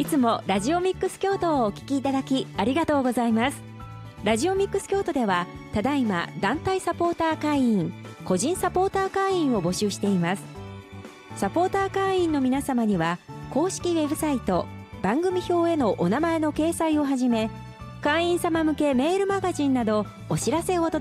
いつもラジオミックス京都をお聞きいただきありがとうございます。ラジオミックス京都ではただいま団体サポーター会員、個人サポーター会員を募集しています。サポーター会員の皆様には公式ウェブサイト、番組表へのお名前の掲載をはじめ、会員様向けメールマガジンなどお知らせをお届け